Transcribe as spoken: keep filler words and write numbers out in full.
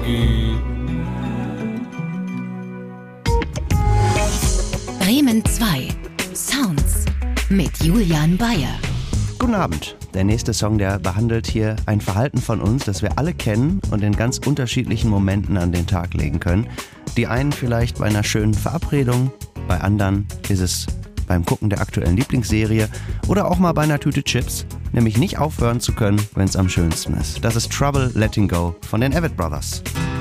Bremen zwei Sounds mit Julian Bayer. Guten Abend. Der nächste Song, der behandelt hier ein Verhalten von uns, das wir alle kennen und in ganz unterschiedlichen Momenten an den Tag legen können. Die einen vielleicht bei einer schönen Verabredung, bei anderen ist es beim Gucken der aktuellen Lieblingsserie oder auch mal bei einer Tüte Chips, nämlich nicht aufhören zu können, wenn es am schönsten ist. Das ist Trouble Letting Go von den Avett Brothers.